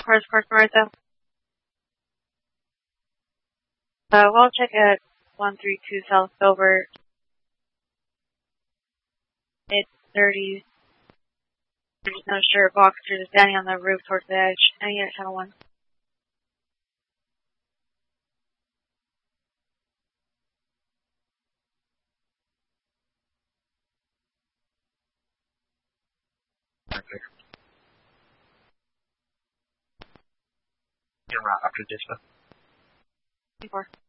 Course Martha. We'll check at 132 South Silver. Mid-30s. There's no shirt boxer just standing on the roof towards the edge. I need channel 1. Perfect. You're right after dispatch. 24.